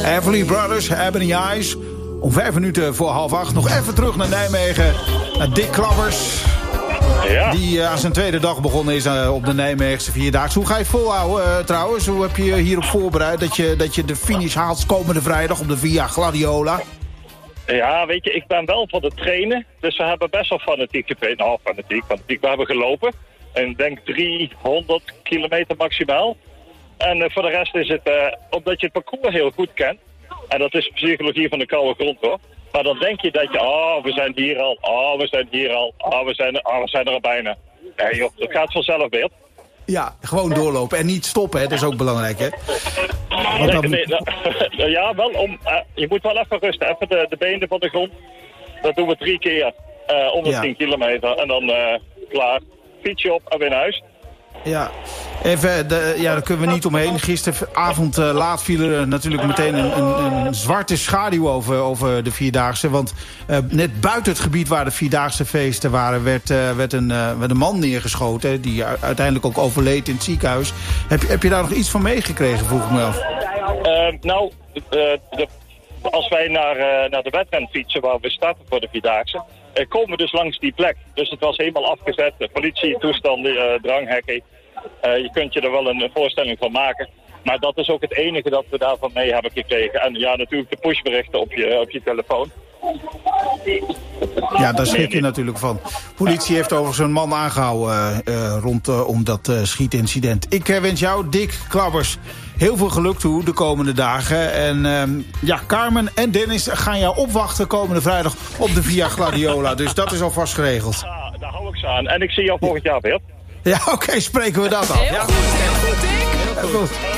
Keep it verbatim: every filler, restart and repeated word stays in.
Everly Brothers, Ebony Eyes. Om vijf minuten voor half acht. Nog even terug naar Nijmegen. Naar Dick Klabbers. Ja. Die uh, aan zijn tweede dag begonnen is uh, op de Nijmeegse Vierdaagse. Hoe ga je het volhouden uh, trouwens? Hoe heb je hierop voorbereid dat je, dat je de finish haalt komende vrijdag op de Via Gladiola? Ja, weet je, ik ben wel van het trainen. Dus we hebben best wel fanatiek getraind. Nou, fanatiek, fanatiek. We hebben gelopen. En ik denk driehonderd kilometer maximaal. En uh, voor de rest is het, uh, omdat je het parcours heel goed kent. En dat is psychologie van de koude grond, hoor. Maar dan denk je dat je, oh, we zijn hier al, oh, we zijn hier al, oh, we zijn, oh, we zijn er al bijna. Nee joh, dat gaat vanzelf, Beert. Ja, gewoon doorlopen en niet stoppen, hè. Dat is ook belangrijk, hè. Nee, dan... nee, nou, ja, wel om, uh, je moet wel even rusten, even de, de benen van de grond. Dat doen we drie keer, uh, onder ja. tien kilometer. En dan uh, klaar, fietsje op en weer naar huis. Ja, even, de, ja, daar kunnen we niet omheen. Gisteravond uh, laat viel er natuurlijk meteen een, een, een zwarte schaduw over, over de Vierdaagse. Want uh, net buiten het gebied waar de Vierdaagse feesten waren... werd, uh, werd, een, uh, werd een man neergeschoten, die uiteindelijk ook overleed in het ziekenhuis. Heb, heb je daar nog iets van meegekregen, vroeg ik me af? Uh, nou, uh, de, als wij naar, uh, naar de wedren fietsen waar we starten voor de Vierdaagse... Uh, komen we dus langs die plek. Dus het was helemaal afgezet. De politie, toestanden, uh, dranghekken. Uh, je kunt je er wel een voorstelling van maken. Maar dat is ook het enige dat we daarvan mee hebben gekregen. En ja, natuurlijk de pushberichten op je, op je telefoon. Ja, daar schrik je natuurlijk van. Politie heeft overigens een man aangehouden uh, rondom uh, dat uh, schietincident. Ik uh, wens jou, Dick Klabbers, heel veel geluk toe de komende dagen. En uh, ja, Carmen en Dennis gaan jou opwachten komende vrijdag op de Via Gladiola. Dus dat is alvast geregeld. Ja, daar hou ik ze aan. En ik zie jou volgend jaar weer. Ja, oké, okay, spreken we dat af. Heel ja. goed, heel goed, Dick. Heel goed.